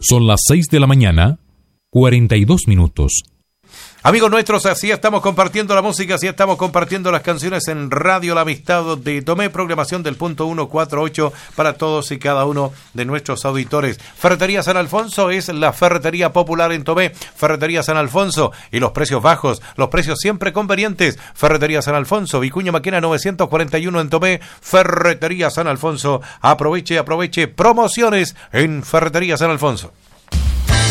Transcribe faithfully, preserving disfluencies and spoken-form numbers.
Son las seis de la mañana, cuarenta y dos minutos. Amigos nuestros, así estamos compartiendo la música, así estamos compartiendo las canciones en Radio La Amistad de Tomé, programación del punto ciento cuarenta y ocho para todos y cada uno de nuestros auditores. Ferretería San Alfonso es la ferretería popular en Tomé. Ferretería San Alfonso, y los precios bajos, los precios siempre convenientes. Ferretería San Alfonso, Vicuña Maquena novecientos cuarenta y uno en Tomé. Ferretería San Alfonso, aproveche, aproveche promociones en Ferretería San Alfonso.